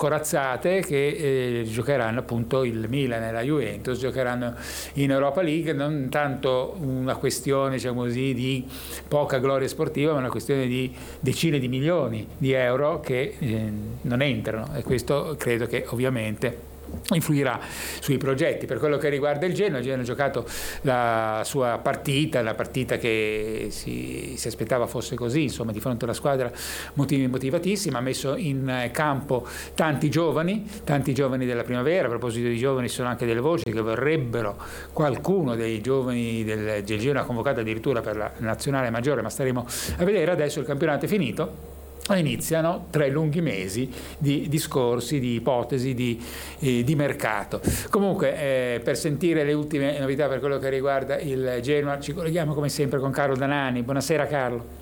corazzate che giocheranno appunto il Milan e la Juventus, giocheranno in Europa League, non tanto una questione, diciamo così, di poca gloria sportiva, ma una questione di decine di milioni di euro che non entrano, e questo credo che ovviamente influirà sui progetti. Per quello che riguarda il Genoa ha giocato la sua partita, la partita che si aspettava fosse così, insomma, di fronte a una squadra motivatissima, ha messo in campo tanti giovani della primavera. A proposito di giovani, ci sono anche delle voci che vorrebbero qualcuno dei giovani del Genoa convocato addirittura per la nazionale maggiore, ma staremo a vedere. Adesso il campionato è finito, iniziano 3 lunghi mesi di discorsi, di ipotesi, di mercato. Comunque, per sentire le ultime novità per quello che riguarda il Genoa, ci colleghiamo come sempre con Carlo Danani. Buonasera Carlo.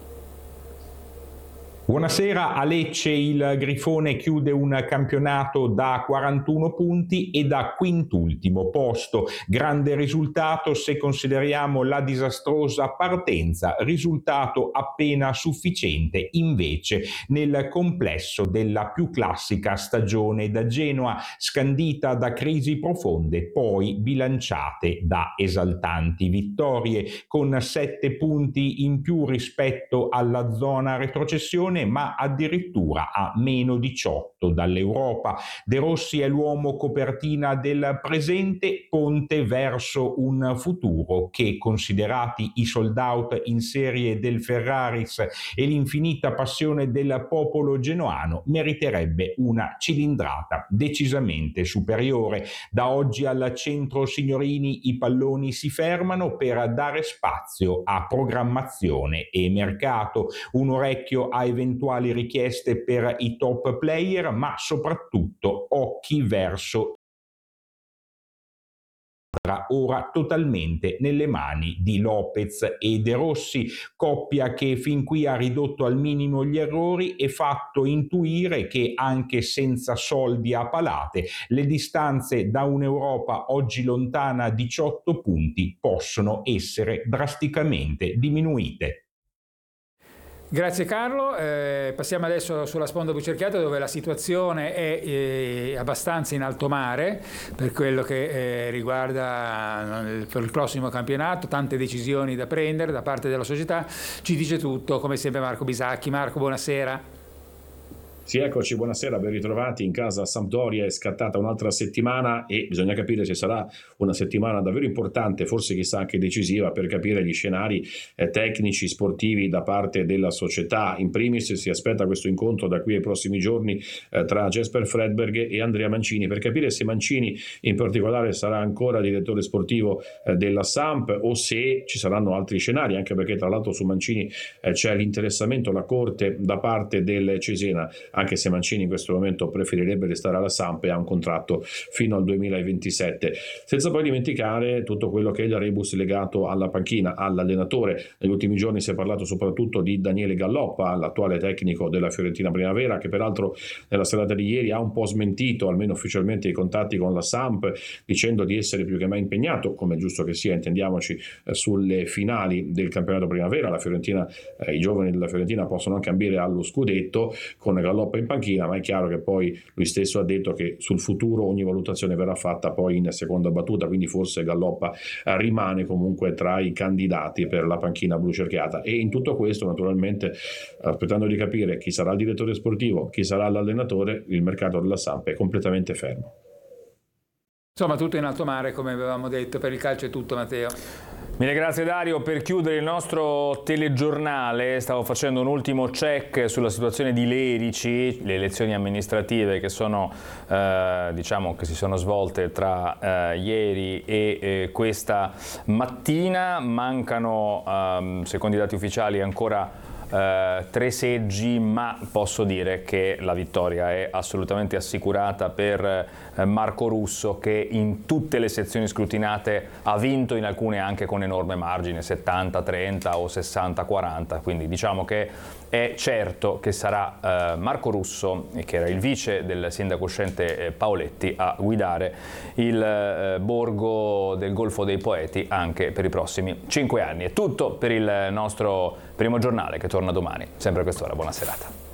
Buonasera. A Lecce il Grifone chiude un campionato da 41 punti e da quintultimo posto. Grande risultato se consideriamo la disastrosa partenza, risultato appena sufficiente invece nel complesso della più classica stagione da Genoa, scandita da crisi profonde, poi bilanciate da esaltanti vittorie, con 7 punti in più rispetto alla zona retrocessione, ma addirittura a meno 18 dall'Europa. De Rossi è l'uomo copertina del presente, ponte verso un futuro che, considerati i sold out in serie del Ferraris e l'infinita passione del popolo genoano, meriterebbe una cilindrata decisamente superiore. Da oggi al centro signorini i palloni si fermano per dare spazio a programmazione e mercato, un orecchio a eventuali richieste per i top player, ma soprattutto occhi verso ora totalmente nelle mani di Lopez e De Rossi, coppia che fin qui ha ridotto al minimo gli errori e fatto intuire che anche senza soldi a palate le distanze da un'Europa oggi lontana 18 punti possono essere drasticamente diminuite. Grazie Carlo, passiamo adesso sulla sponda Bucerchiata, dove la situazione è abbastanza in alto mare per quello che riguarda per il prossimo campionato, tante decisioni da prendere da parte della società. Ci dice tutto come sempre Marco Bisacchi. Marco, buonasera. Sì, eccoci, buonasera, ben ritrovati in casa Sampdoria. È scattata un'altra settimana e bisogna capire se sarà una settimana davvero importante, forse chissà anche decisiva, per capire gli scenari tecnici, sportivi da parte della società. In primis si aspetta questo incontro da qui ai prossimi giorni tra Jesper Fredberg e Andrea Mancini, per capire se Mancini in particolare sarà ancora direttore sportivo della Samp o se ci saranno altri scenari, anche perché tra l'altro su Mancini c'è l'interessamento alla corte da parte del Cesena, anche se Mancini in questo momento preferirebbe restare alla Samp e ha un contratto fino al 2027, senza poi dimenticare tutto quello che è il rebus legato alla panchina, all'allenatore. Negli ultimi giorni si è parlato soprattutto di Daniele Galloppa, l'attuale tecnico della Fiorentina Primavera, che peraltro nella serata di ieri ha un po' smentito, almeno ufficialmente, i contatti con la Samp, dicendo di essere più che mai impegnato, come è giusto che sia, intendiamoci, sulle finali del campionato Primavera. La Fiorentina, i giovani della Fiorentina possono anche ambire allo scudetto con Galloppa in panchina, ma è chiaro che poi lui stesso ha detto che sul futuro ogni valutazione verrà fatta poi in seconda battuta, quindi forse Galloppa rimane comunque tra i candidati per la panchina blu cerchiata. E in tutto questo, naturalmente, aspettando di capire chi sarà il direttore sportivo, chi sarà l'allenatore, il mercato della Samp è completamente fermo. Insomma, tutto in alto mare, come avevamo detto. Per il calcio è tutto, Matteo. Mille grazie Dario. Per chiudere il nostro telegiornale stavo facendo un ultimo check sulla situazione di Lerici, le elezioni amministrative che sono diciamo che si sono svolte tra ieri e questa mattina. Mancano secondo i dati ufficiali ancora 3 seggi, ma posso dire che la vittoria è assolutamente assicurata per Marco Russo, che in tutte le sezioni scrutinate ha vinto, in alcune anche con enorme margine, 70-30 o 60-40, quindi diciamo che è certo che sarà Marco Russo, che era il vice del sindaco uscente Paoletti, a guidare il borgo del Golfo dei Poeti anche per i prossimi 5 anni. È tutto per il nostro primo giornale, che torna domani, sempre a quest'ora. Buona serata.